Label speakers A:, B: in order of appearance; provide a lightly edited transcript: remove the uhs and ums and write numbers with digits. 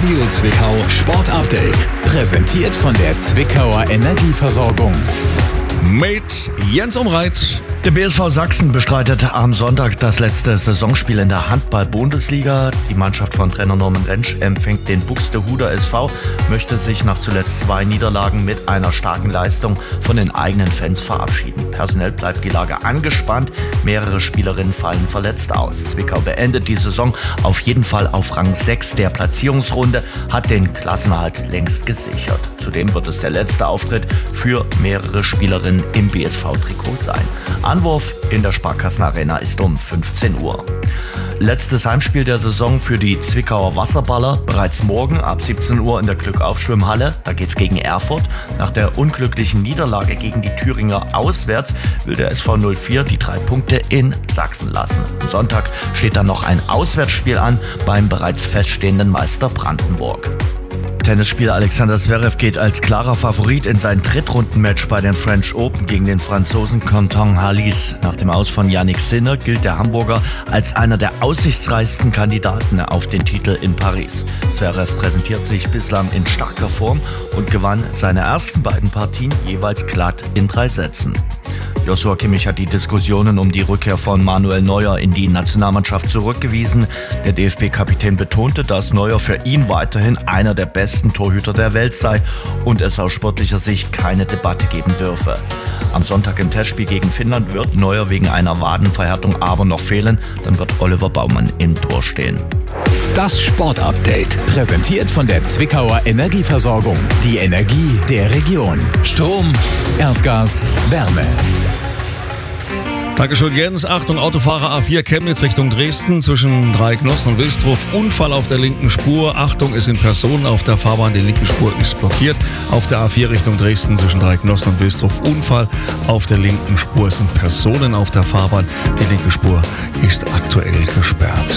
A: Radio Zwickau Sport Update. Präsentiert von der Zwickauer Energieversorgung.
B: Mit Jens Umreit.
C: Der BSV Sachsen bestreitet am Sonntag das letzte Saisonspiel in der Handball-Bundesliga. Die Mannschaft von Trainer Norman Rentsch empfängt den Buxtehuder SV, möchte sich nach zuletzt 2 Niederlagen mit einer starken Leistung von den eigenen Fans verabschieden. Personell bleibt die Lage angespannt, mehrere Spielerinnen fallen verletzt aus. Zwickau beendet die Saison auf jeden Fall auf Rang 6 der Platzierungsrunde, hat den Klassenerhalt längst gesichert. Zudem wird es der letzte Auftritt für mehrere Spielerinnen im BSV-Trikot sein. Anwurf in der Sparkassenarena ist um 15 Uhr. Letztes Heimspiel der Saison für die Zwickauer Wasserballer. Bereits morgen ab 17 Uhr in der Glückauf-Schwimmhalle. Da geht's gegen Erfurt. Nach der unglücklichen Niederlage gegen die Thüringer auswärts will der SV 04 die 3 Punkte in Sachsen lassen. Am Sonntag steht dann noch ein Auswärtsspiel an beim bereits feststehenden Meister Brandenburg. Tennisspieler Alexander Zverev geht als klarer Favorit in sein Drittrundenmatch bei den French Open gegen den Franzosen Quentin Halys. Nach dem Aus von Jannik Sinner gilt der Hamburger als einer der aussichtsreichsten Kandidaten auf den Titel in Paris. Zverev präsentiert sich bislang in starker Form und gewann seine ersten beiden Partien jeweils glatt in 3 Sätzen. Joshua Kimmich hat die Diskussionen um die Rückkehr von Manuel Neuer in die Nationalmannschaft zurückgewiesen. Der DFB-Kapitän betonte, dass Neuer für ihn weiterhin einer der besten Torhüter der Welt sei und es aus sportlicher Sicht keine Debatte geben dürfe. Am Sonntag im Testspiel gegen Finnland wird Neuer wegen einer Wadenverhärtung aber noch fehlen. Dann wird Oliver Baumann im Tor stehen.
A: Das Sport-Update. Präsentiert von der Zwickauer Energieversorgung. Die Energie der Region. Strom, Erdgas, Wärme.
B: Dankeschön, Jens. Achtung, Autofahrer A4 Chemnitz Richtung Dresden zwischen Dreiecknossen und Wilsdruf. Unfall auf der linken Spur. Achtung, es sind Personen auf der Fahrbahn. Die linke Spur ist blockiert. Auf der A4 Richtung Dresden zwischen Dreiecknossen und Wilsdruf. Unfall auf der linken Spur. Es sind Personen auf der Fahrbahn. Die linke Spur ist aktuell gesperrt.